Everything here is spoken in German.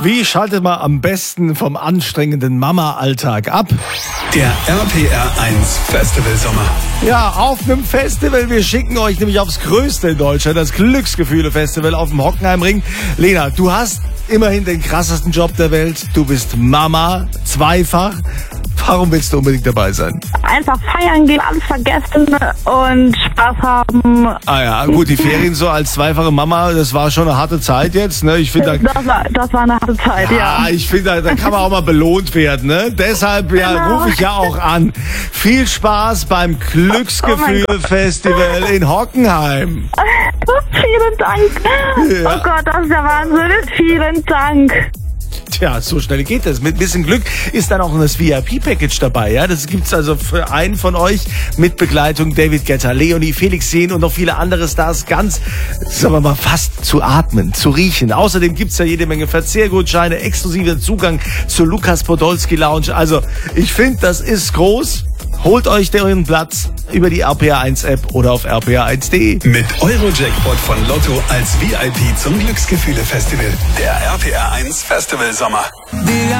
Wie schaltet man am besten vom anstrengenden Mama-Alltag ab? Der RPR1 Festival Sommer. Ja, auf einem Festival. Wir schicken euch nämlich aufs größte in Deutschland, das Glücksgefühle-Festival auf dem Hockenheimring. Lena, du hast immerhin den krassesten Job der Welt. Du bist Mama, zweifach. Warum willst du unbedingt dabei sein? Einfach feiern gehen, alles vergessen und Spaß haben. Ah ja, gut, die Ferien so als zweifache Mama, das war schon eine harte Zeit jetzt, ne? Ich finde, Das war eine harte Zeit, ja. Ich finde, da kann man auch mal belohnt werden, ne? Deshalb rufe ich ja auch an. Viel Spaß beim Glücksgefühle-Festival in Hockenheim. Vielen Dank. Ja. Oh Gott, das ist der Wahnsinn. Vielen Dank. Tja, so schnell geht es. Mit ein bisschen Glück ist dann auch das VIP-Package dabei. Ja, das gibt's also für einen von euch mit Begleitung David Guetta, Leonie, Felix Jähn und noch viele andere Stars. Ganz, sagen wir mal, fast zu atmen, zu riechen. Außerdem gibt's ja jede Menge Verzehrgutscheine, exklusiver Zugang zur Lukas Podolski Lounge. Also, ich finde, das ist groß. Holt euch euren Platz über die RPR1-App oder auf rpr1.de. Mit Eurojackpot von Lotto als VIP zum Glücksgefühle-Festival. Der RPR1 Festival Sommer.